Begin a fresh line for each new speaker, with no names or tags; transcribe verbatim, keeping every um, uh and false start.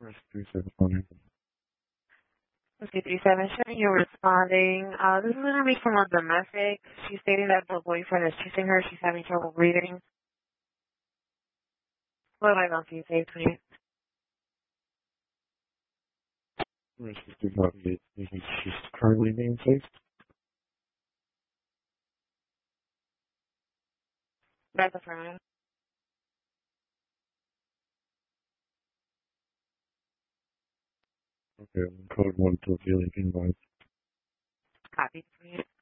First three seven one.
Okay, three seven seven, you're responding. Uh, this is going to be from a domestic. She's stating that the boyfriend is chasing her. She's having trouble breathing. What have I done for you, Dave?
First three five eight. She's currently being chased.
That's a friend.
Okay, code one to feeling invite.
Copy for you.